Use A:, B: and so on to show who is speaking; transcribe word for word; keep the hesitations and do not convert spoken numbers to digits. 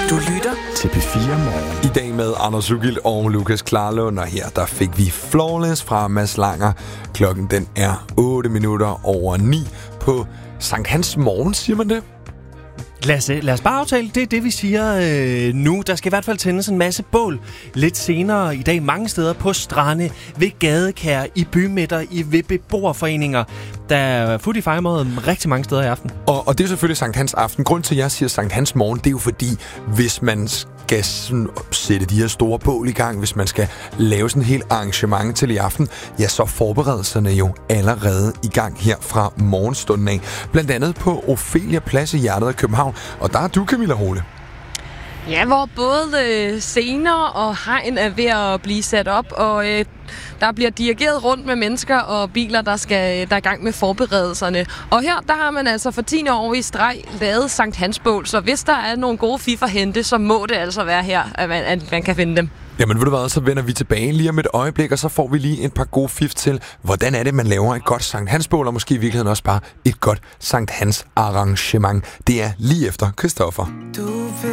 A: Du lytter til P fire Morgen.
B: I dag med Anders Ugilt og Lukas Klarlund, og her der fik vi Flawless fra Mads Langer. Klokken den er otte minutter over ni på Sankt Hans Morgen, siger man det?
C: Lad os, lad os bare aftale, det er det, vi siger øh, nu. Der skal i hvert fald tændes en masse bål lidt senere i dag mange steder på strande, ved gadekær, i bymidter, i ved beboerforeninger. Der er fuld i fejremåde rigtig mange steder i aften.
B: Og, og det er selvfølgelig Sankt Hans aften. Grund til, at jeg siger Sankt Hans Morgen, det er jo fordi, hvis man skal sådan, sætte de her store bål i gang, hvis man skal lave sådan et helt arrangement til i aften, ja, så er forberedelserne jo allerede i gang her fra morgenstunden af. Blandt andet på Ophelia Plads i hjertet af København. Og der er du, Camilla Hole.
D: Ja, hvor både øh, scener og hegn er ved at blive sat op, og øh, der bliver dirigeret rundt med mennesker og biler, der skal der er i gang med forberedelserne. Og her, der har man altså for tiende år i streg lavet Sankt Hans bål, så hvis der er nogle gode fif at hente, så må det altså være her, at man, at man kan finde dem.
B: Jamen ved du hvad, så vender vi tilbage lige om et øjeblik, og så får vi lige et par gode fif til, hvordan er det, man laver et godt Sankt Hans bål, og måske i virkeligheden også bare et godt Sankt Hans arrangement. Det er lige efter Christoffer.